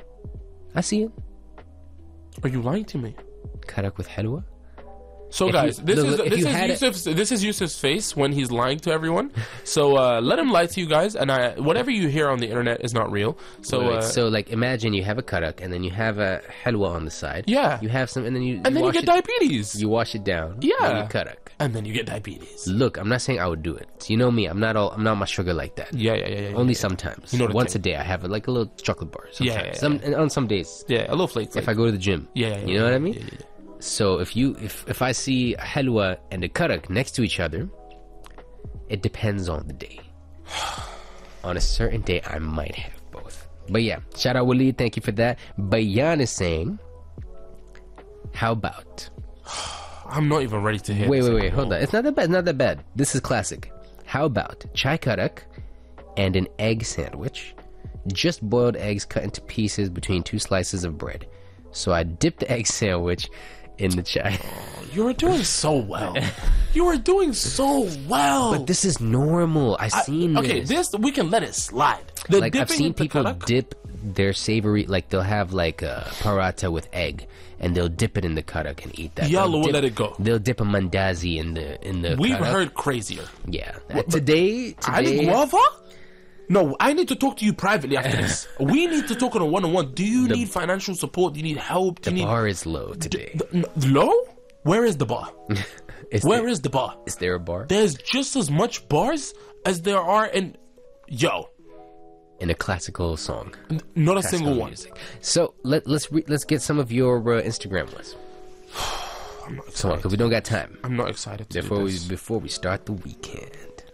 Speaker 2: Are you lying to me?
Speaker 1: Karak with halwa.
Speaker 2: So
Speaker 1: If
Speaker 2: guys,
Speaker 1: you-
Speaker 2: this
Speaker 1: look, if you had
Speaker 2: is Yusuf's face when he's lying to everyone. So let him lie to you guys, and whatever you hear on the internet is not real. So
Speaker 1: Wait, so like imagine you have a karak and then you have a halwa on the side.
Speaker 2: Yeah.
Speaker 1: You have some and then you
Speaker 2: you
Speaker 1: wash
Speaker 2: get
Speaker 1: it,
Speaker 2: diabetes.
Speaker 1: You wash it down.
Speaker 2: Yeah.
Speaker 1: Then you karak.
Speaker 2: And then you get diabetes.
Speaker 1: Look, I'm not saying I would do it. So you know me, I'm not much sugar like that.
Speaker 2: Yeah.
Speaker 1: Only sometimes.
Speaker 2: You know the
Speaker 1: Once
Speaker 2: thing.
Speaker 1: a day I have like a little chocolate bar.
Speaker 2: Yeah.
Speaker 1: Sometimes. And on some days.
Speaker 2: Yeah, a little flake.
Speaker 1: If I go to the gym.
Speaker 2: Yeah.
Speaker 1: You know what I mean?
Speaker 2: Yeah.
Speaker 1: So if I see a halwa and a karak next to each other, it depends on the day. On a certain day, I might have both. But yeah, shout out Waleed, thank you for that. Bayan is saying, how about?
Speaker 2: I'm not even ready to hear.
Speaker 1: Wait,
Speaker 2: this
Speaker 1: hold on. It's not that bad. This is classic. How about chai karak and an egg sandwich? Just boiled eggs cut into pieces between two slices of bread. So I dip the egg sandwich in the chai.
Speaker 2: You are doing so well. You are doing so well.
Speaker 1: But this is normal. I've seen this.
Speaker 2: Okay, this we can let it slide. The
Speaker 1: Like I've
Speaker 2: dipping
Speaker 1: seen
Speaker 2: in the
Speaker 1: people
Speaker 2: karak-
Speaker 1: dip their savory, like they'll have like a paratha with egg, and they'll dip it in the karak and eat that.
Speaker 2: Yalla
Speaker 1: They'll
Speaker 2: will
Speaker 1: dip-
Speaker 2: let it go.
Speaker 1: They'll dip a mandazi in the.
Speaker 2: We've
Speaker 1: karak.
Speaker 2: heard crazier.
Speaker 1: Yeah. Today.
Speaker 2: Ali Guava? No, I need to talk to you privately after this. We need to talk on a one-on-one. Do you need financial support? Do you need help? Do
Speaker 1: The
Speaker 2: you need
Speaker 1: bar is low today.
Speaker 2: low? Where is the bar? Where is the bar?
Speaker 1: Is there a bar?
Speaker 2: There's just as much bars as there are in
Speaker 1: In a classical song.
Speaker 2: not a
Speaker 1: Classical
Speaker 2: single one.
Speaker 1: music. So let's get some of your Instagram ones.
Speaker 2: I'm not
Speaker 1: Come on,
Speaker 2: excited.
Speaker 1: because we don't got time.
Speaker 2: I'm not excited to do this.
Speaker 1: Before we start the weekend.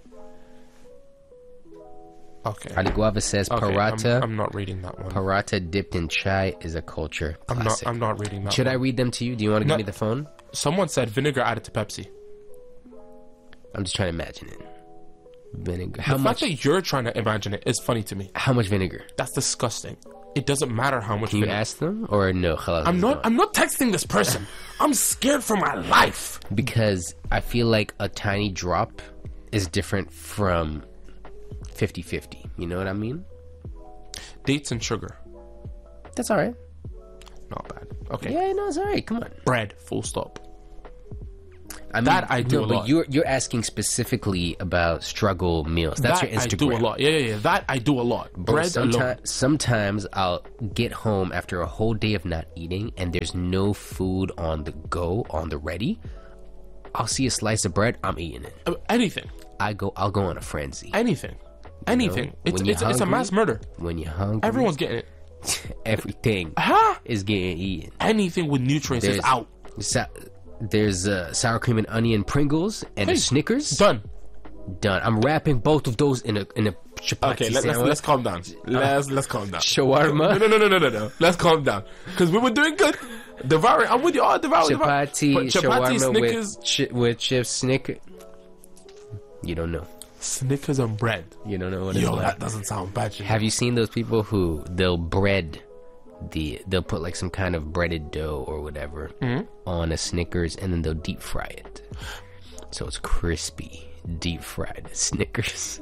Speaker 2: Okay.
Speaker 1: Ali Guava says
Speaker 2: Okay,
Speaker 1: paratha.
Speaker 2: I'm not reading that one.
Speaker 1: Paratha dipped in chai is a culture classic.
Speaker 2: I'm not reading that
Speaker 1: Should
Speaker 2: one.
Speaker 1: I read them to you? Do you want to
Speaker 2: No.
Speaker 1: give me the phone?
Speaker 2: Someone said vinegar added to Pepsi.
Speaker 1: I'm just trying to imagine it. Vinegar.
Speaker 2: The
Speaker 1: How
Speaker 2: fact
Speaker 1: much?
Speaker 2: that you're trying to imagine it is funny to me.
Speaker 1: How much vinegar?
Speaker 2: That's disgusting. It doesn't matter how much
Speaker 1: Can you
Speaker 2: vinegar.
Speaker 1: ask them or no? Khalas,
Speaker 2: I'm
Speaker 1: it's
Speaker 2: not.
Speaker 1: gone.
Speaker 2: I'm not texting this person. I'm scared for my life.
Speaker 1: Because I feel like a tiny drop is different from 50-50. You know what I mean?
Speaker 2: Dates and sugar.
Speaker 1: That's all right.
Speaker 2: Not bad. Okay.
Speaker 1: Yeah, no, it's all right. Come on.
Speaker 2: Bread. Full stop.
Speaker 1: I mean,
Speaker 2: That I do a
Speaker 1: but
Speaker 2: lot.
Speaker 1: you're asking specifically about struggle meals. That's
Speaker 2: that
Speaker 1: your Instagram.
Speaker 2: I do a lot. Yeah. That I do a lot.
Speaker 1: Bro,
Speaker 2: Bread alone.
Speaker 1: sometimes I'll get home after a whole day of not eating and there's no food on the go, on the ready. I'll see a slice of bread, I'm eating it.
Speaker 2: Anything.
Speaker 1: I'll go on a frenzy.
Speaker 2: Anything. Anything.
Speaker 1: when you're
Speaker 2: It's a
Speaker 1: hungry,
Speaker 2: mass murder.
Speaker 1: When you're hungry,
Speaker 2: Everyone's getting it.
Speaker 1: everything
Speaker 2: Huh?
Speaker 1: is getting eaten.
Speaker 2: Anything with nutrients is out.
Speaker 1: There's sour cream and onion Pringles and a
Speaker 2: Hey,
Speaker 1: Snickers.
Speaker 2: Done.
Speaker 1: Done. I'm wrapping both of those in a chapati
Speaker 2: Okay,
Speaker 1: sandwich.
Speaker 2: let's calm down. Let's calm down.
Speaker 1: Shawarma.
Speaker 2: No. Let's calm down. Because we were doing good. Devouring. I'm with you. Oh, devouring.
Speaker 1: Chapati,
Speaker 2: Chapati,
Speaker 1: shawarma
Speaker 2: Snickers.
Speaker 1: with chips, Snickers. You don't know.
Speaker 2: Snickers and bread.
Speaker 1: You don't know what it's
Speaker 2: Yo,
Speaker 1: like.
Speaker 2: that doesn't sound bad.
Speaker 1: Have you seen those people who they'll put like some kind of breaded dough or whatever on a Snickers and then they'll deep fry it. So it's crispy, deep fried Snickers.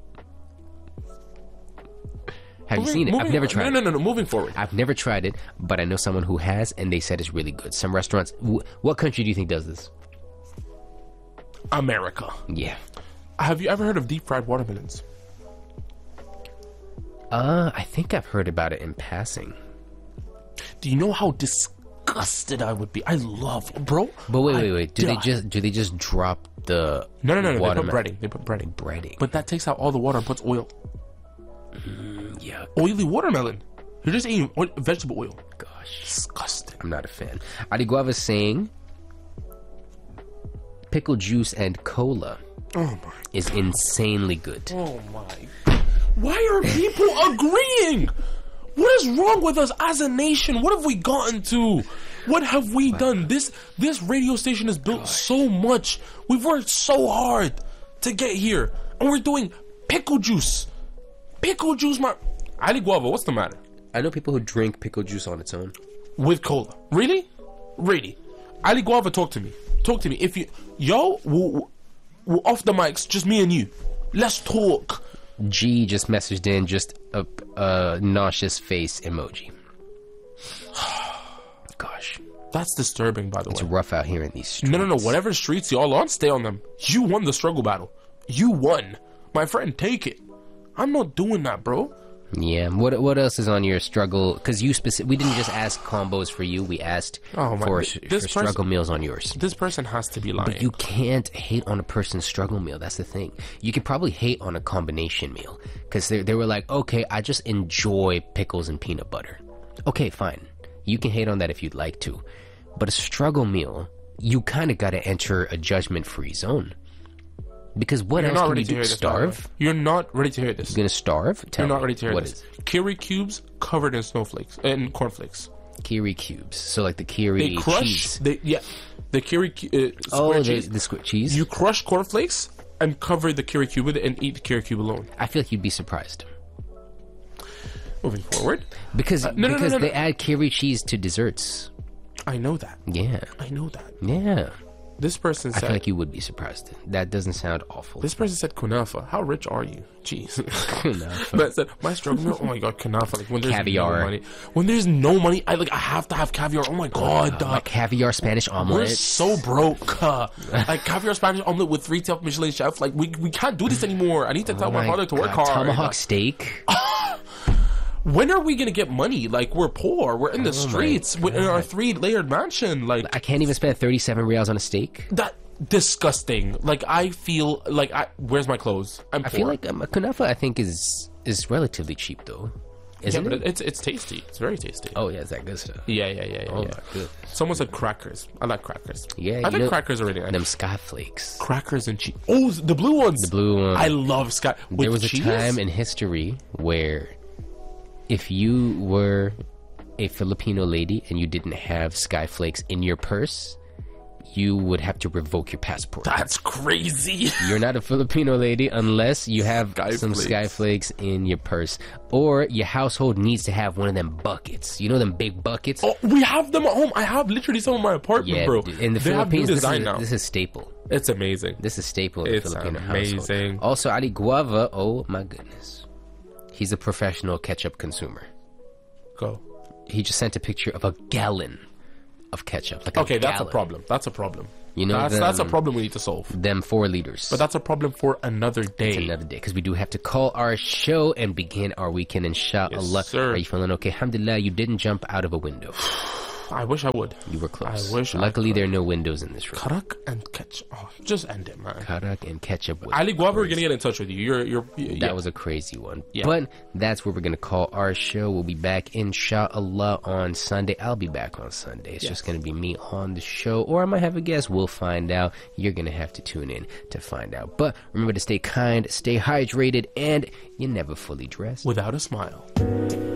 Speaker 1: Have you seen it? I've never tried it.
Speaker 2: No. Moving forward.
Speaker 1: I've never tried it, but I know someone who has and they said it's really good. Some restaurants, what country do you think does this?
Speaker 2: America.
Speaker 1: Yeah.
Speaker 2: Have you ever heard of deep fried watermelons?
Speaker 1: I think I've heard about it in passing.
Speaker 2: Do you know how disgusting disgusted I would be. I love, bro.
Speaker 1: But wait. Do they just drop the
Speaker 2: No. They
Speaker 1: water
Speaker 2: put breading. They put breading.
Speaker 1: breading?
Speaker 2: But that takes out all the water and puts oil.
Speaker 1: Yeah.
Speaker 2: Oily watermelon. You're just eating vegetable oil.
Speaker 1: Gosh,
Speaker 2: Disgusting.
Speaker 1: I'm not a fan. Ali Guava saying pickle juice and cola is insanely good.
Speaker 2: Oh my. Why are people agreeing? What is wrong with us as a nation? What have we gotten to? What have we done? This radio station has built so much. We've worked so hard to get here. And we're doing pickle juice. Pickle juice, Ali Guava, what's the matter?
Speaker 1: I know people who drink pickle juice on its own.
Speaker 2: With cola. Really? Ali Guava, talk to me. If you... we'll off the mics, just me and you. Let's talk.
Speaker 1: G just messaged in just a nauseous face emoji. Gosh.
Speaker 2: That's disturbing, by the
Speaker 1: It's
Speaker 2: way.
Speaker 1: rough out here in these streets.
Speaker 2: No. Whatever streets y'all on, stay on them. You won the struggle battle. You won. My friend, take it. I'm not doing that, bro.
Speaker 1: Yeah. What else is on your struggle? Because we didn't just ask combos for you. We asked for struggle meals on yours.
Speaker 2: This person has to be lying.
Speaker 1: But you can't hate on a person's struggle meal. That's the thing. You can probably hate on a combination meal. Because they were like, okay, I just enjoy pickles and peanut butter. Okay, fine. You can hate on that if you'd like to. But a struggle meal, you kind of got to enter a judgment-free zone. Because what else can you do? Starve?
Speaker 2: You're not ready to hear this.
Speaker 1: You're gonna starve?
Speaker 2: You're not ready to hear
Speaker 1: what
Speaker 2: this.
Speaker 1: Is
Speaker 2: Kiri cubes covered in snowflakes and cornflakes.
Speaker 1: Kiri cubes. So like the Kiri
Speaker 2: They crush.
Speaker 1: cheese.
Speaker 2: The Kiri square cheese.
Speaker 1: The square cheese.
Speaker 2: You crush cornflakes and cover the Kiri cube with it and eat the Kiri cube alone.
Speaker 1: I feel like you'd be surprised.
Speaker 2: Moving forward,
Speaker 1: because they add Kiri cheese to desserts.
Speaker 2: I know that.
Speaker 1: Yeah.
Speaker 2: I know that.
Speaker 1: Yeah.
Speaker 2: This person said...
Speaker 1: I feel like you would be surprised. That doesn't sound awful.
Speaker 2: This person said kunafa. How rich are you? Jeez.
Speaker 1: Kunafa.
Speaker 2: But said, my struggle meal, oh my god, kunafa. Like when there's
Speaker 1: Caviar.
Speaker 2: no money. When there's no money, I have to have caviar. Oh my god.
Speaker 1: Like caviar Spanish omelet.
Speaker 2: We're so broke. Like caviar Spanish omelet with 3 top Michelin chef. Like we can't do this anymore. I need to tell my father to work hard.
Speaker 1: Tomahawk steak.
Speaker 2: When are we gonna get money? Like we're poor. We're in the streets in our 3-layered mansion. Like
Speaker 1: I can't even spend 37 reals on a steak.
Speaker 2: That disgusting. Like I feel like where's my clothes? I'm poor.
Speaker 1: I feel like kunafa I think is relatively cheap though. Isn't
Speaker 2: but
Speaker 1: it?
Speaker 2: it's tasty. It's very tasty.
Speaker 1: Oh yeah, it's that good stuff.
Speaker 2: Yeah.
Speaker 1: Oh my good.
Speaker 2: Someone said crackers. I like crackers.
Speaker 1: Yeah,
Speaker 2: I think crackers are really nice.
Speaker 1: Them Skyflakes.
Speaker 2: Crackers and cheese. Oh, the blue ones.
Speaker 1: The blue one.
Speaker 2: I love Sky.
Speaker 1: There was a time in history where if you were a Filipino lady and you didn't have Skyflakes in your purse, you would have to revoke your passport.
Speaker 2: That's crazy.
Speaker 1: You're not a Filipino lady unless you have some Skyflakes in your purse. Or your household needs to have one of them buckets. You know them big buckets?
Speaker 2: Oh, we have them at home. I have literally some in my apartment, bro.
Speaker 1: In the Philippines,
Speaker 2: this
Speaker 1: is staple.
Speaker 2: It's amazing.
Speaker 1: This is staple in the Filipino household.
Speaker 2: Amazing.
Speaker 1: Also, Ali Guava, oh my goodness. He's a professional ketchup consumer.
Speaker 2: Go.
Speaker 1: He just sent a picture of a gallon of ketchup. Like
Speaker 2: okay, that's a problem. That's a problem.
Speaker 1: You know,
Speaker 2: that's a problem we need to solve.
Speaker 1: Them 4 liters.
Speaker 2: But that's a problem for another day.
Speaker 1: It's another day because we do have to call our show and begin our weekend, inshallah.
Speaker 2: Yes, sir.
Speaker 1: Are you feeling okay? Alhamdulillah, you didn't jump out of a window.
Speaker 2: I wish I would.
Speaker 1: You were close.
Speaker 2: I wish.
Speaker 1: Luckily, there are no windows in this room.
Speaker 2: Karak and ketchup. Oh, just end it, man.
Speaker 1: Karak and ketchup.
Speaker 2: Ali Guava, we're gonna get in touch with you.
Speaker 1: That was a crazy one.
Speaker 2: Yeah.
Speaker 1: But that's where we're gonna call our show. We'll be back, inshallah, on Sunday. I'll be back on Sunday. It's just gonna be me on the show, or I might have a guest. We'll find out. You're gonna have to tune in to find out. But remember to stay kind, stay hydrated, and you're never fully dressed
Speaker 2: without a smile.